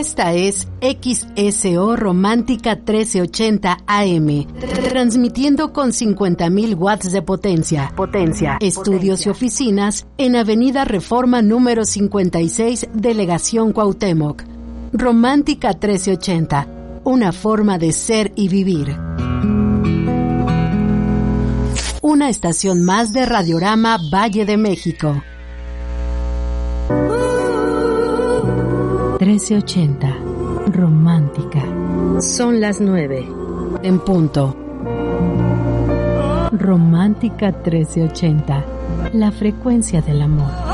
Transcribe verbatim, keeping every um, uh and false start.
Esta es X S O Romántica trece ochenta A M, transmitiendo con cincuenta mil watts de potencia. Potencia. Estudios potencia. Y oficinas en Avenida Reforma número cincuenta y seis, Delegación Cuauhtémoc. Romántica trece ochenta, una forma de ser y vivir. Una estación más de Radiorama Valle de México. trece ochenta, romántica. Son las nueve, en punto. Romántica trece ochenta, la frecuencia del amor.